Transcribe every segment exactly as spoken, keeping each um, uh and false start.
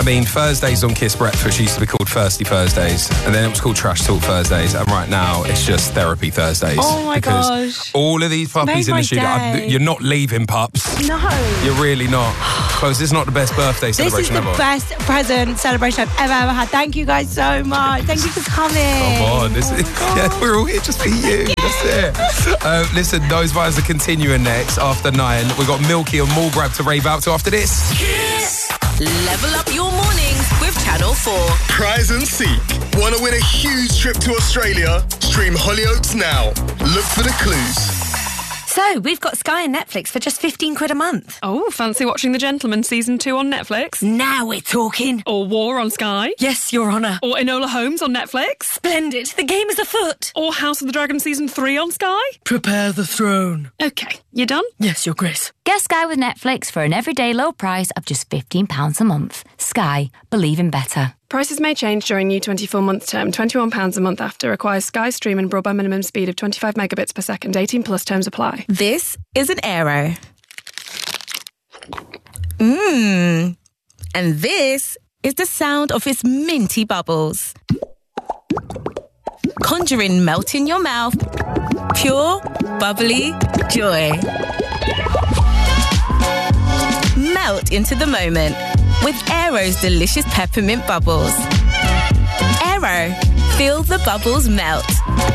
mean, Thursdays on Kiss Breakfast used to be called Thirsty Thursdays, and then it was called Trash Talk Thursdays, and right now it's just Therapy Thursdays. Oh my because gosh. all of these puppies in the studio, day. you're not leaving, pups. No. You're really not. Because it's not the best birthday celebration This is the ever. best present celebration I've ever, ever had. Thank you guys so much. Thank you for coming. Come on, this is, yeah, we're all here just for you. That's it. Uh, listen, those vibes are continuing next after nine. We've got Milky and Mall Grab to rave out to after this. Kiss. Level up your mornings with Channel four. Prize and Seek. Want to win a huge trip to Australia? Stream Hollyoaks now. Look for the clues. So, we've got Sky and Netflix for just fifteen quid a month. Oh, fancy watching The Gentleman season two on Netflix? Now we're talking. Or War on Sky? Yes, Your Honour. Or Enola Holmes on Netflix? Splendid. The game is afoot. Or House of the Dragon season three on Sky? Prepare the throne. Okay, you done? Yes, Your Grace. Get Sky with Netflix for an everyday low price of just fifteen pounds a month. Sky. Believe in better. Prices may change during new twenty-four month term. twenty-one pounds a month after. Requires Sky Stream and broadband minimum speed of twenty-five megabits per second. eighteen plus terms apply. This is an Aero. Mmm. And this is the sound of its minty bubbles. Conjuring melt in your mouth. Pure, bubbly joy. Melt into the moment with Aero's delicious peppermint bubbles. Aero, feel the bubbles melt.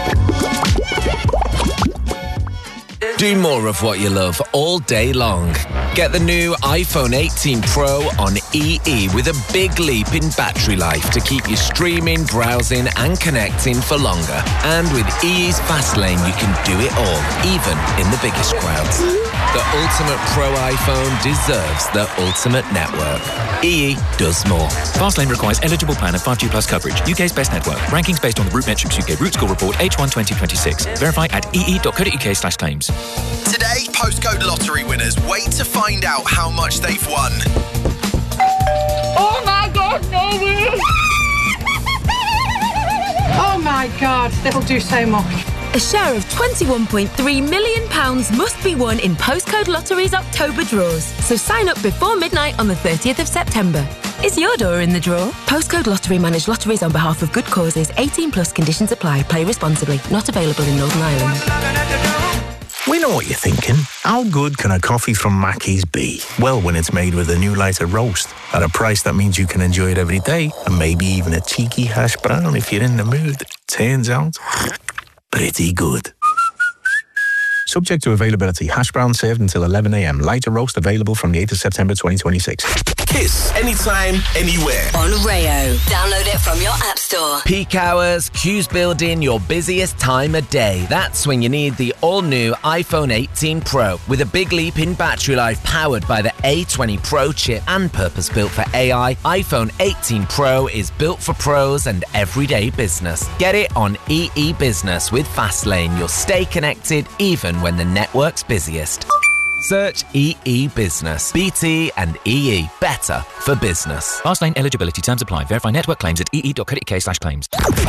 Do more of what you love all day long. Get the new iPhone eighteen Pro on E E with a big leap in battery life to keep you streaming, browsing and connecting for longer. And with E E's Fast Lane, you can do it all, even in the biggest crowds. The ultimate Pro iPhone deserves the ultimate network. E E does more. Fastlane requires eligible plan and five G plus coverage. U K's best network. Rankings based on the RootMetrics U K Root Score Report H one twenty twenty-six. Verify at ee.co.uk slash claims. Today, postcode lottery winners wait to find out how much they've won. Oh my God, no! Oh my God, that'll do so much. A share of twenty-one point three million pounds must be won in Postcode Lottery's October draws. So sign up before midnight on the thirtieth of September. Is your door in the draw? Postcode Lottery manage lotteries on behalf of good causes. eighteen plus conditions apply. Play responsibly. Not available in Northern Ireland. We know what you're thinking. How good can a coffee from Mackey's be? Well, when it's made with a new lighter roast at a price that means you can enjoy it every day, and maybe even a cheeky hash brown if you're in the mood. Turns out, pretty good. Subject to availability. Hash brown served until eleven a.m. Lighter roast available from the eighth of September twenty twenty-six. Kiss anytime, anywhere. On Rayo. Download it from your app store. Peak hours, queues building, your busiest time of day. That's when you need the all-new iPhone eighteen Pro with a big leap in battery life powered by the A twenty Pro chip and purpose-built for A I. iPhone eighteen Pro is built for pros and everyday business. Get it on E E Business with Fastlane. You'll stay connected even when the network's busiest. Search E E Business. B T and E E. Better for business. Fastlane eligibility terms apply. Verify network claims at ee.co.uk slash claims.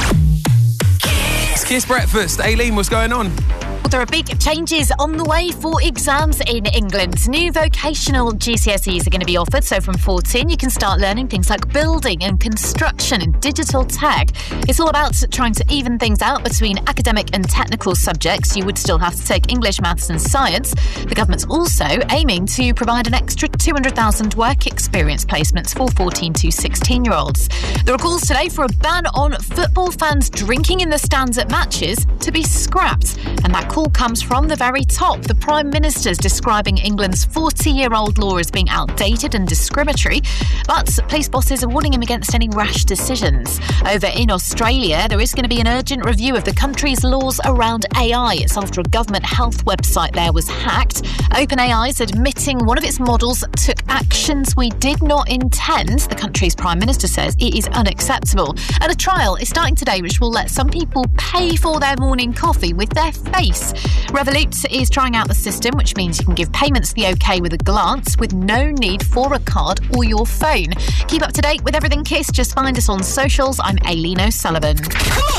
It's Kiss Breakfast. Aileen, what's going on? There are big changes on the way for exams in England. New vocational G C S Es are going to be offered. So from fourteen, you can start learning things like building and construction and digital tech. It's all about trying to even things out between academic and technical subjects. You would still have to take English, maths and science. The government's also aiming to provide an extra two hundred thousand work experience placements for fourteen to sixteen-year-olds. There are calls today for a ban on football fans drinking in the stands at matches to be scrapped. And that call comes from the very top. The Prime Minister's describing England's forty-year-old law as being outdated and discriminatory, but police bosses are warning him against any rash decisions. Over in Australia, there is going to be an urgent review of the country's laws around A I. It's after a government health website there was hacked. OpenAI is admitting one of its models took actions we did not intend. The country's Prime Minister says it is unacceptable. And a trial is starting today which will let some people pay for their morning coffee with their face. Revolut is trying out the system, which means you can give payments the OK with a glance with no need for a card or your phone. Keep up to date with everything Kiss. Just find us on socials. I'm Aileen O'Sullivan.